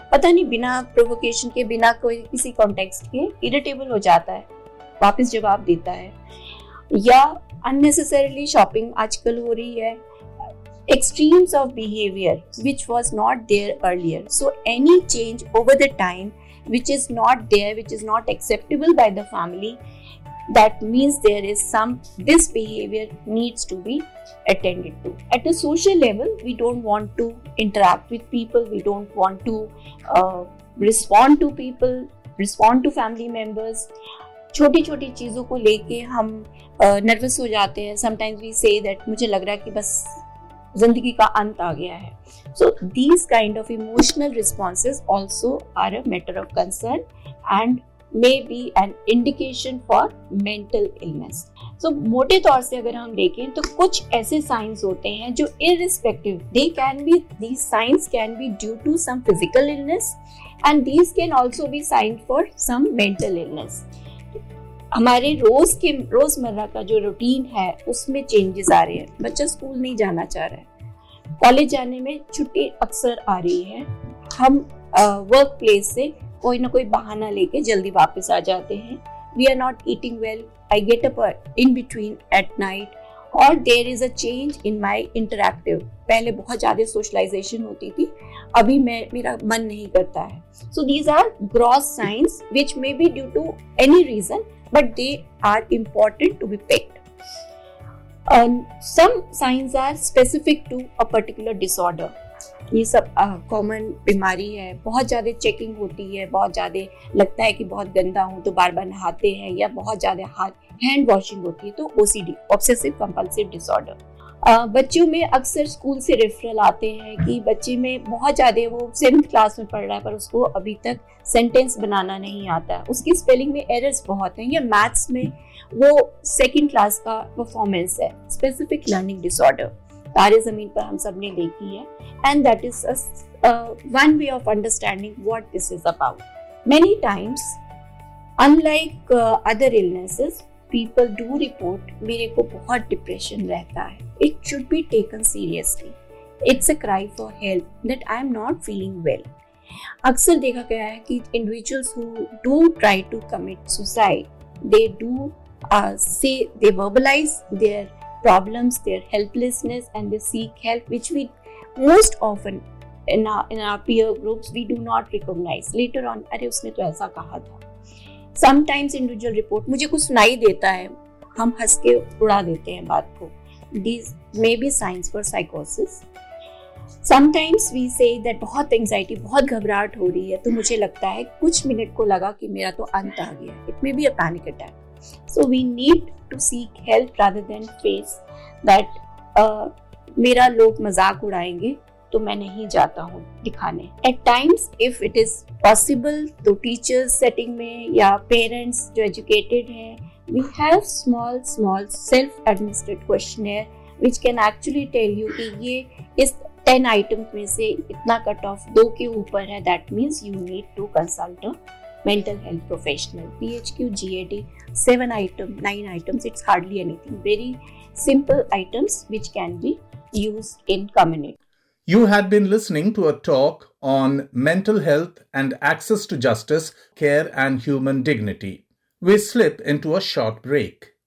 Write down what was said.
पता नहीं बिना प्रोवोकेशन के, बिना कोई किसी कॉन्टेक्स्ट के इरिटेबल हो जाता है, वापस जवाब देता है, या अननेसेसरीली शॉपिंग आजकल हो रही है. Extremes of behavior which was not there earlier. So any change over the time which is not there, which is not acceptable by the family, that means there is this behavior needs to be attended to. At a social level, we don't want to interact with people, we don't want to respond to people, respond to family members. छोटी छोटी चीज़ों को लेके हम nervous हो जाते हैं. Sometimes we say that मुझे लग रहा है कि बस जिंदगी का अंत आ गया है. So these kind of emotional responses also are a matter of concern and may be an indication for mental illness. सो मोटे तौर से अगर हम देखें तो कुछ ऐसे साइंस होते हैं जो irrespective, these signs can be due to some physical illness and these can also be signs for some mental illness. हमारे रोजमर्रा का जो रूटीन है उसमें चेंजेस आ रहे हैं. बच्चा स्कूल नहीं जाना चाह रहा है, कॉलेज जाने में छुट्टी अक्सर आ रही है, हम वर्क प्लेस से कोई ना कोई बहाना लेके जल्दी वापस आ जाते हैं. We are not eating well, I get up in between at night, और there is a change in my interactive. पहले बहुत ज़्यादा सोशलाइजेशन होती थी, अभी मेरा मन नहीं करता है. So these are gross science which may be due to any reason, but they are important to be picked. Some signs are specific to a particular disorder. ये सब कॉमन बीमारी है. बहुत ज़्यादा चेकिंग होती है, बहुत ज़्यादा लगता है कि बहुत गंदा हूँ तो बार बार नहाते हैं, या बहुत ज़्यादा हैंड वॉशिंग होती है तो OCD, ऑब्सेसिव कंपल्सिव डिसऑर्डर. बच्चों में अक्सर स्कूल से रेफरल आते हैं कि बच्चे में बहुत ज़्यादा, वो 7th क्लास में पढ़ रहा है पर उसको अभी तक सेंटेंस बनाना नहीं आता है, उसकी स्पेलिंग में एरर्स बहुत हैं, या मैथ्स में वो 2nd क्लास का परफॉर्मेंस है. स्पेसिफिक लर्निंग डिसऑर्डर तारे ज़मीन पर हम सब ने देखी है, and that is one way of understanding what this is about. Many times unlike other illnesses, people do report मेरे को बहुत डिप्रेशन रहता है. It should be taken seriously. It's a cry for help that I am not feeling well. अक्सर देखा गया है कि individuals who don't try to commit suicide, they do say, they verbalize their problems, their helplessness, and they seek help, which we most often in our peer groups we do not recognize. Later on, अरे उसने तो ऐसा कहा था. Sometimes individual report, मुझे कुछ सुनाई देता है, हम हंस के उड़ा देते हैं बात को. These may be signs for psychosis. Sometimes we say that बहुत एंजाइटी, बहुत घबराहट हो रही है, तो मुझे लगता है कुछ मिनट को लगा कि मेरा तो अंत आ गया. It may be a panic attack. So we need to seek help rather than face that मेरा लोग मजाक उड़ाएंगे तो मैं नहीं जाता हूँ दिखाने. Eight times if it is possible तो टीचर्स सेटिंग में या पेरेंट्स जो एजुकेटेड हैं, we have small self administrated questionnaire which can actually tell you कि ये इस 10 आइटम्स में से इतना कट ऑफ 2 के ऊपर है, that means you need to consult a mental health professional. PHQ, GAD, 7 items, 9 items, it's hardly anything. Very simple items which can be used in community. You had been listening to a talk on mental health and access to justice, care and human dignity. We slip into a short break.